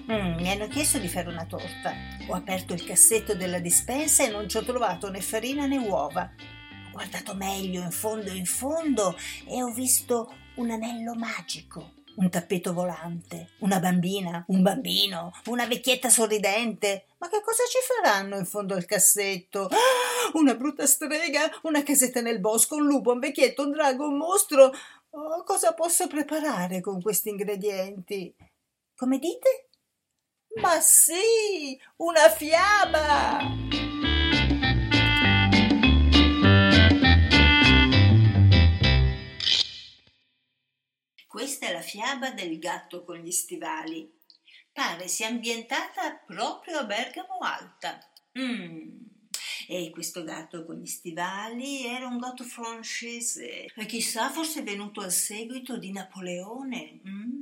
Mi hanno chiesto di fare una torta. Ho aperto il cassetto della dispensa e non ci ho trovato né farina né uova. Ho guardato meglio in fondo e ho visto un anello magico, un tappeto volante, una bambina, un bambino, una vecchietta sorridente. Ma che cosa ci faranno in fondo al cassetto? Ah, una brutta strega, una casetta nel bosco, un lupo, un vecchietto, un drago, un mostro. Oh, cosa posso preparare con questi ingredienti? Come dite? Ma sì, una fiaba! Questa è la fiaba del gatto con gli stivali. Pare sia ambientata proprio a Bergamo Alta. E questo gatto con gli stivali era un gatto francese. E chissà, forse è venuto al seguito di Napoleone.